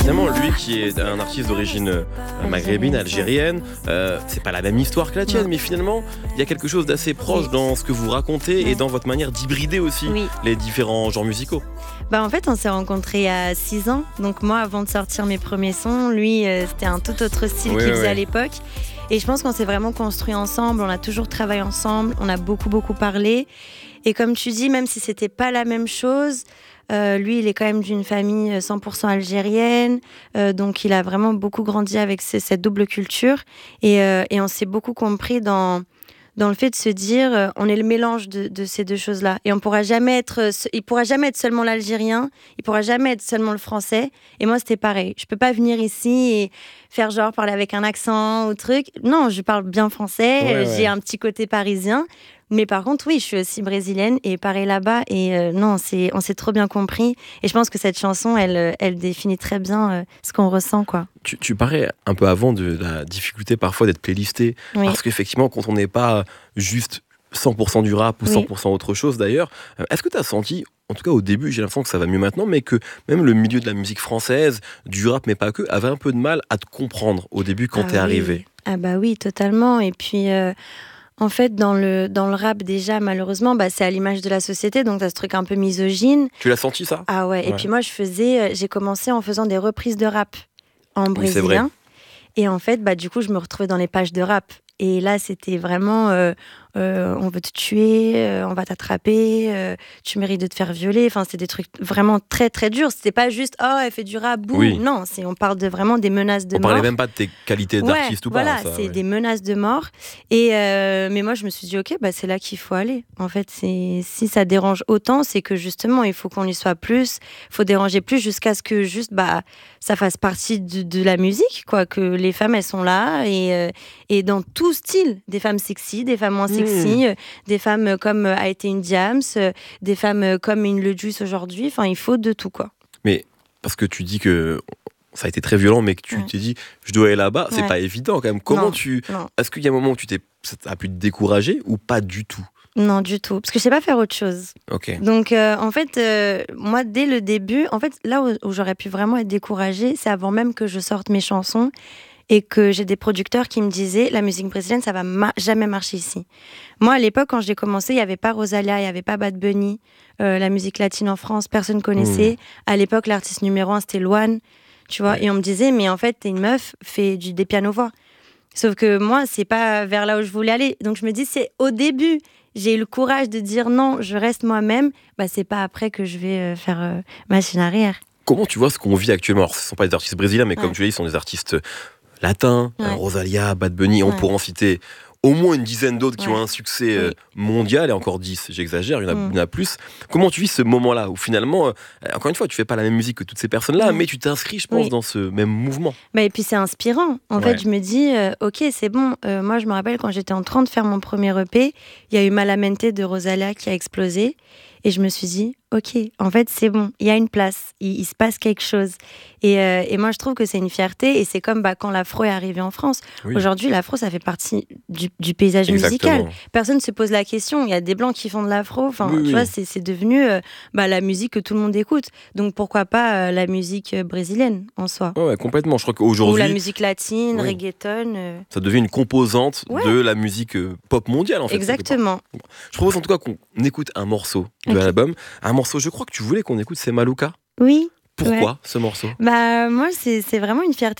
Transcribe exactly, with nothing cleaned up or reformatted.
finalement, lui qui est un artiste d'origine euh, maghrébine, algérienne, euh, c'est pas la même histoire que la tienne, Non. mais finalement, il y a quelque chose d'assez proche Oui. dans ce que vous racontez et Ouais. dans votre manière d'hybrider aussi Oui. les différents genres musicaux. Bah en fait, on s'est rencontrés à six ans. Donc moi, avant de sortir mes premiers sons, lui, euh, c'était un tout autre style Ouais, qu'il faisait ouais. à l'époque. Et je pense qu'on s'est vraiment construit ensemble. On a toujours travaillé ensemble. On a beaucoup, beaucoup parlé. Et comme tu dis, même si c'était pas la même chose, euh, lui, il est quand même d'une famille cent pour cent algérienne. Euh, donc, il a vraiment beaucoup grandi avec ce- cette double culture. Et, euh, et on s'est beaucoup compris dans... dans le fait de se dire, euh, on est le mélange de, de ces deux choses-là. Et on pourra jamais être, euh, il pourra jamais être seulement l'algérien, il pourra jamais être seulement le français. Et moi, c'était pareil. Je peux pas venir ici et faire genre parler avec un accent ou truc. Non, je parle bien français, Ouais, euh, ouais. j'ai un petit côté parisien. Mais par contre, oui, je suis aussi brésilienne et pareil là-bas. Et euh, non, c'est, on s'est trop bien compris. Et je pense que cette chanson, elle, euh, elle définit très bien euh, ce qu'on ressent, quoi. Tu, tu parlais un peu avant de la difficulté parfois d'être playlisté, Oui. parce qu'effectivement, quand on n'est pas juste cent pour cent du rap ou Oui. cent pour cent autre chose d'ailleurs, euh, est-ce que tu as senti, en tout cas au début, j'ai l'impression que ça va mieux maintenant, mais que même le milieu de la musique française, du rap mais pas que, avait un peu de mal à te comprendre au début quand Ah t'es oui. arrivé? Ah bah oui, totalement. Et puis, euh, en fait, dans le, dans le rap, déjà, malheureusement, bah, c'est à l'image de la société, donc t'as ce truc un peu misogyne. Tu l'as senti ça? Ah ouais, et Ouais. puis moi, je faisais, euh, j'ai commencé en faisant des reprises de rap en Oui, c'est vrai. brésilien. Et en fait, bah, du coup, je me retrouvais dans les pages de rap. Et là, c'était vraiment, euh, euh, on veut te tuer, euh, on va t'attraper, euh, tu mérites de te faire violer. Enfin, c'était des trucs vraiment très, très durs. C'était pas juste, oh, elle fait du rap, bouh. Oui. Non, c'est, on parle de vraiment des menaces de On mort. parlait même pas de tes qualités Ouais, d'artiste ou pas. voilà, ça, c'est ouais. des menaces de mort. Et euh, mais moi, je me suis dit, ok, bah, c'est là qu'il faut aller. En fait, c'est, si ça dérange autant, c'est que justement, il faut qu'on y soit plus, il faut déranger plus jusqu'à ce que juste, bah, ça fasse partie de, de la musique, quoi, que les femmes, elles sont là et, euh, et dans tout style, des femmes sexy, des femmes moins Mmh. sexy, euh, des femmes comme euh, a été une Diams, euh, des femmes euh, comme une Le Juice aujourd'hui. Enfin, il faut de tout, quoi. Mais parce que tu dis que ça a été très violent, mais que tu Ouais. t'es dit, je dois aller là-bas, c'est Ouais. pas évident quand même. Comment Non, tu. non. Est-ce qu'il y a un moment où tu t'es. Ça a pu te décourager ou pas du tout? Non, du tout. Parce que je sais pas faire autre chose. Ok. Donc, euh, en fait, euh, moi, dès le début, en fait, là où, où j'aurais pu vraiment être découragée, c'est avant même que je sorte mes chansons et que j'ai des producteurs qui me disaient la musique brésilienne, ça va ma- jamais marcher ici. Moi, à l'époque, quand j'ai commencé, il n'y avait pas Rosalia, il n'y avait pas Bad Bunny, euh, la musique latine en France, personne connaissait. À l'époque, l'artiste numéro un, c'était Luan, tu vois. Ouais. Et on me disait, mais en fait, t'es une meuf, fais du, des pianos-voix. Sauf que moi, c'est pas vers là où je voulais aller. Donc, je me dis, c'est au début. J'ai eu le courage de dire non, je reste moi-même. Bah, c'est pas après que je vais euh, faire euh, machine arrière. Comment tu vois ce qu'on vit actuellement? Alors, ce ne sont pas des artistes brésiliens, mais comme Ouais. tu l'as dit, ce sont des artistes latins, Ouais. euh, Rosalia, Bad Bunny, on Ouais. pourrait en citer au moins une dizaine d'autres qui Ouais. ont un succès euh, Oui. mondial, et encore dix, j'exagère, il y en a, Mm. il y en a plus. Comment tu vis ce moment-là où finalement, euh, encore une fois, tu fais pas la même musique que toutes ces personnes-là, Mm. mais tu t'inscris, je pense, Oui. dans ce même mouvement. Bah, et puis, c'est inspirant. En Ouais. fait, je me dis, euh, ok, c'est bon. Euh, moi, je me rappelle quand j'étais en train de faire mon premier E P, il y a eu Malamente de Rosalia qui a explosé. Et je me suis dit, ok, en fait, c'est bon, il y a une place, il, il se passe quelque chose. Et, euh, et moi, je trouve que c'est une fierté. Et c'est comme bah, quand l'afro est arrivé en France. Oui. Aujourd'hui, l'afro, ça fait partie du, du paysage Exactement. musical. Personne ne se pose la question. Il y a des blancs qui font de l'afro. Enfin, Oui, tu oui. vois, c'est, c'est devenu euh, bah, la musique que tout le monde écoute. Donc, pourquoi pas euh, la musique euh, brésilienne en soi? Ouais, ouais, complètement. Je crois Ou la qu'aujourd'hui, musique latine, Oui. reggaeton. euh, ça devient une composante Ouais. de la musique euh, pop mondiale, en fait. quelque part. Exactement. Je propose en tout cas qu'on écoute un morceau de Ok. l'album. Un morceau, je crois que tu voulais qu'on écoute, c'est Maluka. Oui. Pourquoi Ouais. ce morceau? Bah, moi, c'est, c'est vraiment une fierté